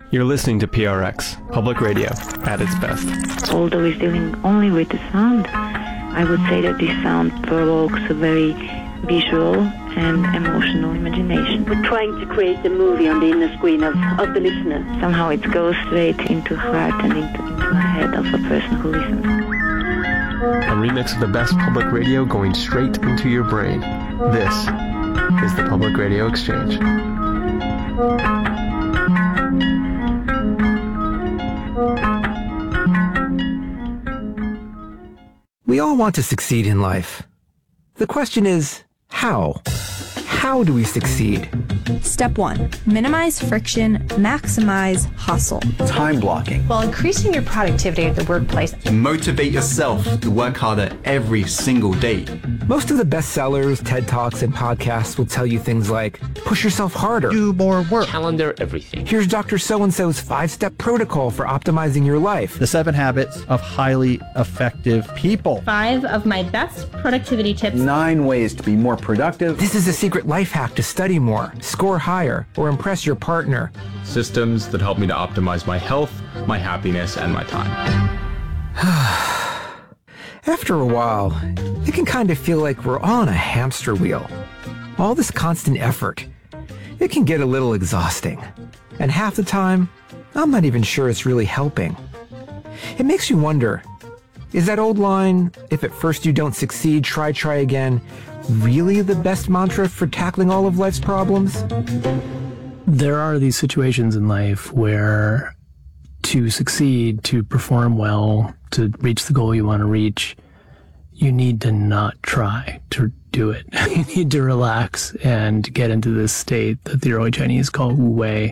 You're listening to PRX, public radio at its best. Although we're dealing only with the sound, I would say that this sound provokes a very visual and emotional imagination. We're trying to create a movie on the inner screen of the listener. Somehow it goes straight into heart and into the head of the person who listens. A remix of the best public radio going straight into your brain. This is the Public Radio Exchange. We all want to succeed in life. The question is, how? How do we succeed? Step 1. Minimize friction, maximize hustle. Time blocking. While increasing your productivity at the workplace. Motivate yourself to work harder every single day. Most of the bestsellers, TED Talks, and podcasts will tell you things like, push yourself harder. Do more work. Calendar everything. Here's Dr. So-and-so's 5-step protocol for optimizing your life. The 7 habits of highly effective people. 5 of my best productivity tips. 9 ways to be more productive. This is a secret life hack to study more, score higher, or impress your partner. Systems that help me to optimize my health, my happiness, and my time. After a while, it can kind of feel like we're on a hamster wheel. All this constant effort, it can get a little exhausting. And half the time, I'm not even sure it's really helping. It makes you wonder, is that old line, if at first you don't succeed, try again, really the best mantra for tackling all of life's problems? There are these situations in life where to succeed, to perform well, to reach the goal you want to reach, you need to not try to do it. You need to relax and get into this state that the early Chinese call Wu Wei.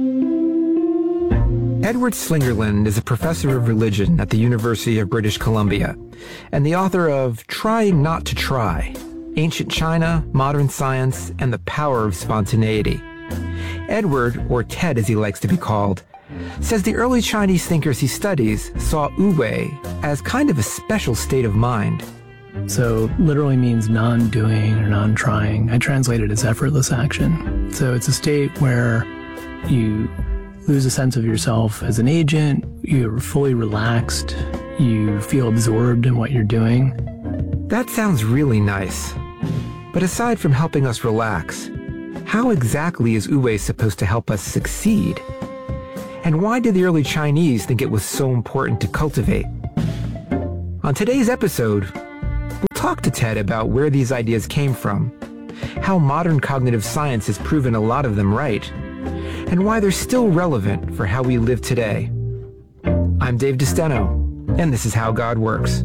Edward Slingerland is a professor of religion at the University of British Columbia and the author of Trying Not to Try: Ancient China, Modern Science, and the Power of Spontaneity. Edward, or Ted as he likes to be called, says the early Chinese thinkers he studies saw Wu Wei as kind of a special state of mind. So literally means non-doing or non-trying. I translate it as effortless action. So it's a state where you lose a sense of yourself as an agent, you're fully relaxed, you feel absorbed in what you're doing. That sounds really nice. But aside from helping us relax, how exactly is Wu Wei supposed to help us succeed? And why did the early Chinese think it was so important to cultivate? On today's episode, we'll talk to Ted about where these ideas came from, how modern cognitive science has proven a lot of them right, and why they're still relevant for how we live today. I'm Dave DeSteno, and this is How God Works.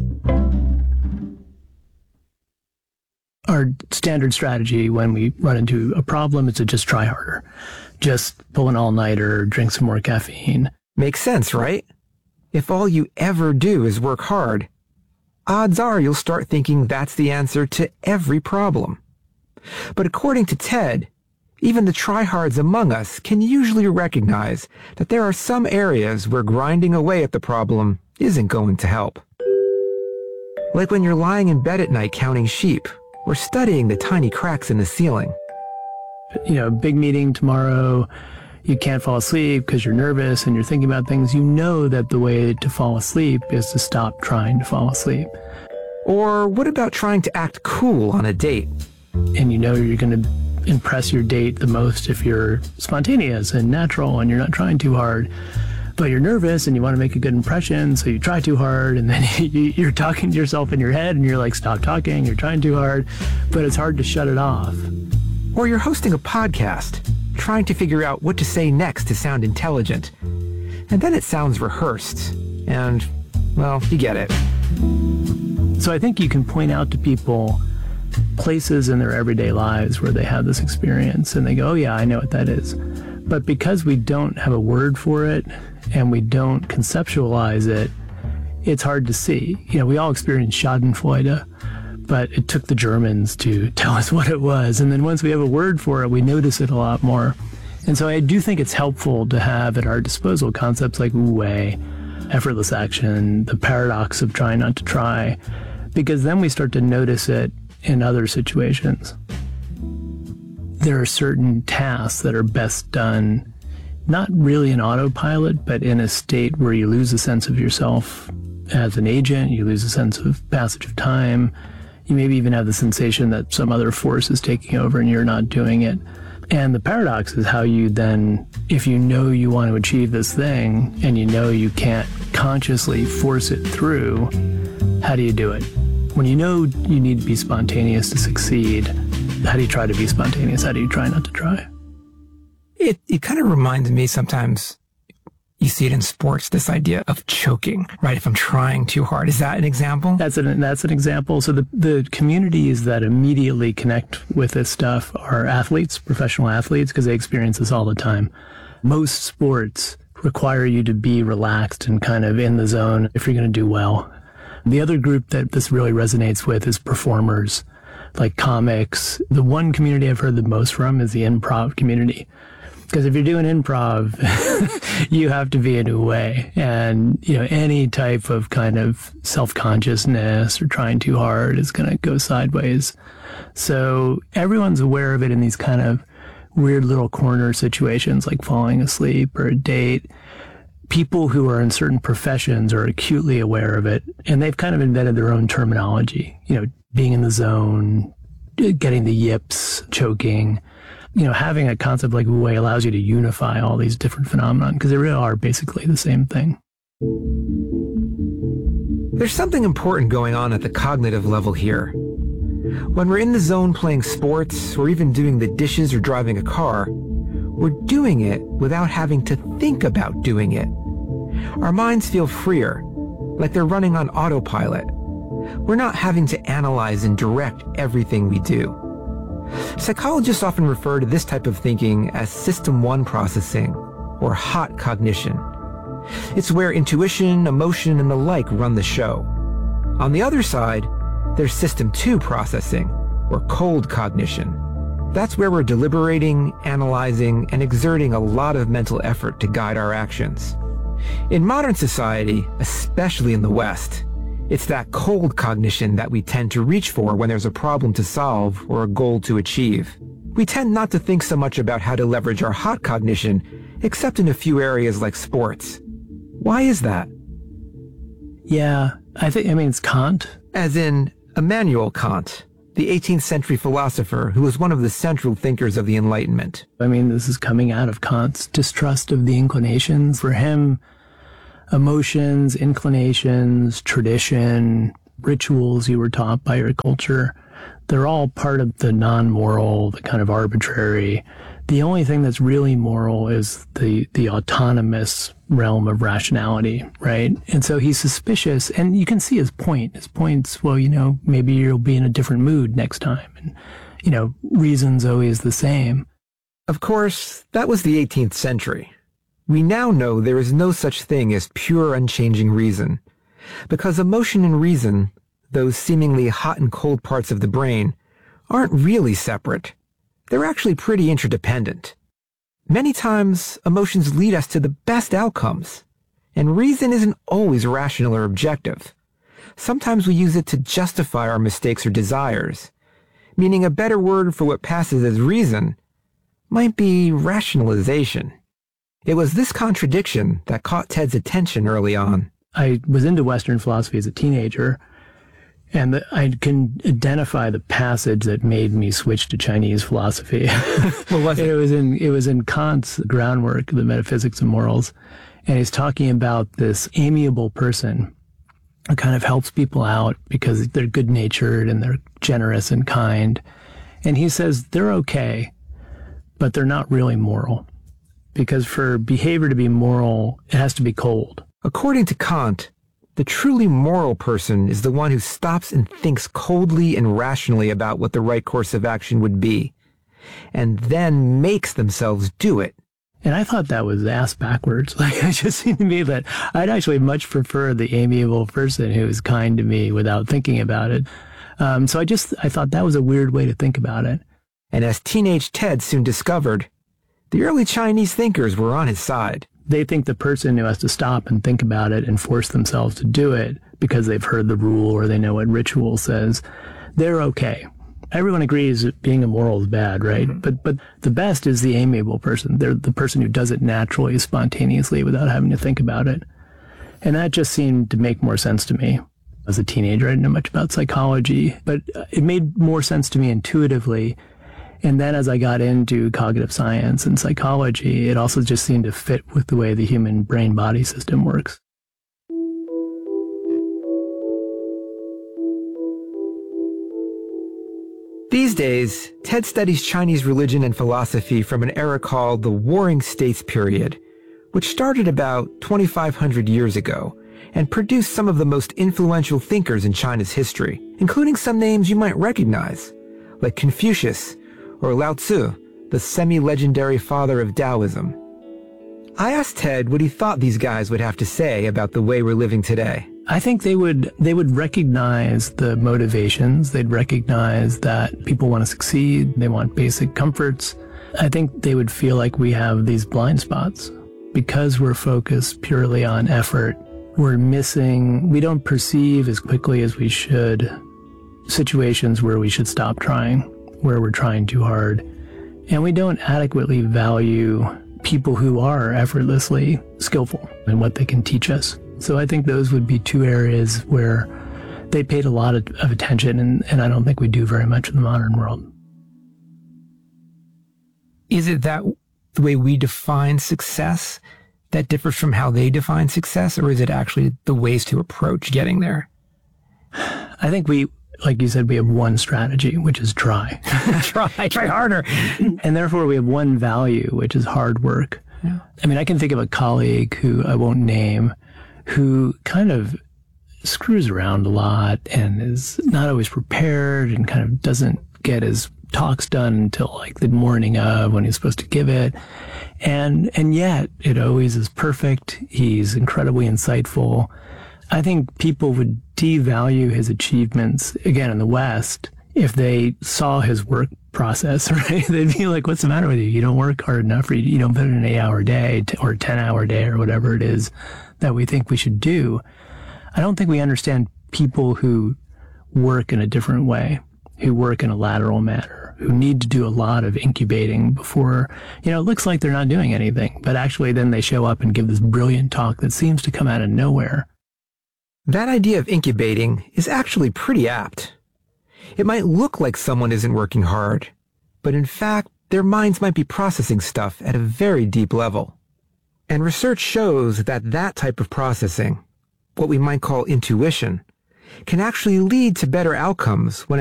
Our standard strategy when we run into a problem is to just try harder. Just pull an all-nighter, drink some more caffeine. Makes sense, right? If all you ever do is work hard, odds are you'll start thinking that's the answer to every problem. But according to Ted, even the tryhards among us can usually recognize that there are some areas where grinding away at the problem isn't going to help. Like when you're lying in bed at night counting sheep, or studying the tiny cracks in the ceiling. You know, big meeting tomorrow, you can't fall asleep because you're nervous and you're thinking about things. You know that the way to fall asleep is to stop trying to fall asleep. Or what about trying to act cool on a date? And you know you're going to impress your date the most if you're spontaneous and natural and you're not trying too hard. But you're nervous and you want to make a good impression, so you try too hard, and then you're talking to yourself in your head and you're like, stop talking, you're trying too hard, but it's hard to shut it off. Or you're hosting a podcast, trying to figure out what to say next to sound intelligent. And then it sounds rehearsed, and, well, you get it. So I think you can point out to people places in their everyday lives where they have this experience, and they go, oh yeah, I know what that is. But because we don't have a word for it, and we don't conceptualize it, it's hard to see. You know, we all experience Schadenfreude, but it took the Germans to tell us what it was. And then once we have a word for it, we notice it a lot more. And so I do think it's helpful to have at our disposal concepts like Wu Wei, effortless action, the paradox of trying not to try, because then we start to notice it in other situations. There are certain tasks that are best done not really an autopilot, but in a state where you lose a sense of yourself as an agent, you lose a sense of passage of time. You maybe even have the sensation that some other force is taking over and you're not doing it. And the paradox is how you then, if you know you want to achieve this thing and you know you can't consciously force it through, how do you do it? When you know you need to be spontaneous to succeed, how do you try to be spontaneous? How do you try not to try? It kind of reminds me sometimes, you see it in sports, this idea of choking, right? If I'm trying too hard. Is that an example? That's an example. So the communities that immediately connect with this stuff are athletes, professional athletes, because they experience this all the time. Most sports require you to be relaxed and kind of in the zone if you're going to do well. The other group that this really resonates with is performers, like comics. The one community I've heard the most from is the improv community. Because if you're doing improv, you have to be in a way. And, any type of kind of self-consciousness or trying too hard is going to go sideways. So everyone's aware of it in these kind of weird little corner situations like falling asleep or a date. People who are in certain professions are acutely aware of it. And they've kind of invented their own terminology, being in the zone, getting the yips, choking. Having a concept like Wu Wei allows you to unify all these different phenomena because they really are basically the same thing. There's something important going on at the cognitive level here. When we're in the zone playing sports or even doing the dishes or driving a car, we're doing it without having to think about doing it. Our minds feel freer, like they're running on autopilot. We're not having to analyze and direct everything we do. Psychologists often refer to this type of thinking as System 1 processing, or hot cognition. It's where intuition, emotion, and the like run the show. On the other side, there's System 2 processing, or cold cognition. That's where we're deliberating, analyzing, and exerting a lot of mental effort to guide our actions. In modern society, especially in the West, it's that cold cognition that we tend to reach for when there's a problem to solve or a goal to achieve. We tend not to think so much about how to leverage our hot cognition, except in a few areas like sports. Why is that? Yeah, it's Kant. As in Immanuel Kant, the 18th century philosopher who was one of the central thinkers of the Enlightenment. This is coming out of Kant's distrust of the inclinations. For him, emotions, inclinations, tradition, rituals you were taught by your culture, they're all part of the non-moral, the kind of arbitrary. The only thing that's really moral is the autonomous realm of rationality, right? And so he's suspicious, and you can see his point. His point's, well, maybe you'll be in a different mood next time. And, reason's always the same. Of course, that was the 18th century. We now know there is no such thing as pure unchanging reason, because emotion and reason, those seemingly hot and cold parts of the brain, aren't really separate. They're actually pretty interdependent. Many times, emotions lead us to the best outcomes, and reason isn't always rational or objective. Sometimes we use it to justify our mistakes or desires, meaning a better word for what passes as reason might be rationalization. It was this contradiction that caught Ted's attention early on. I was into Western philosophy as a teenager, and I can identify the passage that made me switch to Chinese philosophy. What was it? It was in Kant's Groundwork, the Metaphysics of Morals, and he's talking about this amiable person who kind of helps people out because they're good-natured and they're generous and kind. And he says they're okay, but they're not really moral. Because for behavior to be moral, it has to be cold. According to Kant, the truly moral person is the one who stops and thinks coldly and rationally about what the right course of action would be, and then makes themselves do it. And I thought that was ass backwards. It just seemed to me that I'd actually much prefer the amiable person who is kind to me without thinking about it. So I thought that was a weird way to think about it. And as teenage Ted soon discovered, the early Chinese thinkers were on his side. They think the person who has to stop and think about it and force themselves to do it because they've heard the rule or they know what ritual says, they're okay. Everyone agrees that being immoral is bad, right? Mm-hmm. But the best is the amiable person. They're the person who does it naturally, spontaneously, without having to think about it. And that just seemed to make more sense to me. As a teenager, I didn't know much about psychology, but it made more sense to me intuitively. And then as I got into cognitive science and psychology, it also just seemed to fit with the way the human brain-body system works. These days, Ted studies Chinese religion and philosophy from an era called the Warring States period, which started about 2,500 years ago and produced some of the most influential thinkers in China's history, including some names you might recognize, like Confucius or Lao Tzu, the semi-legendary father of Taoism. I asked Ted what he thought these guys would have to say about the way we're living today. I think they would recognize the motivations. They'd recognize that people want to succeed. They want basic comforts. I think they would feel like we have these blind spots. Because we're focused purely on effort, we don't perceive as quickly as we should situations where we should stop trying, where we're trying too hard. And we don't adequately value people who are effortlessly skillful in what they can teach us. So I think those would be two areas where they paid a lot of attention, and I don't think we do very much in the modern world. Is it that the way we define success that differs from how they define success, or is it actually the ways to approach getting there? I think like you said, we have one strategy, which is try. try harder. And therefore we have one value, which is hard work. Yeah. I mean, I can think of a colleague who I won't name, who kind of screws around a lot and is not always prepared and kind of doesn't get his talks done until like the morning of when he's supposed to give it. And yet it always is perfect. He's incredibly insightful. I think people would devalue his achievements, again, in the West, if they saw his work process, right? They'd be like, what's the matter with you? You don't work hard enough, or you don't put in an 8-hour day or a 10-hour day or whatever it is that we think we should do. I don't think we understand people who work in a different way, who work in a lateral manner, who need to do a lot of incubating before, it looks like they're not doing anything, but actually then they show up and give this brilliant talk that seems to come out of nowhere. That idea of incubating is actually pretty apt. It might look like someone isn't working hard, but in fact, their minds might be processing stuff at a very deep level. And research shows that type of processing, what we might call intuition, can actually lead to better outcomes when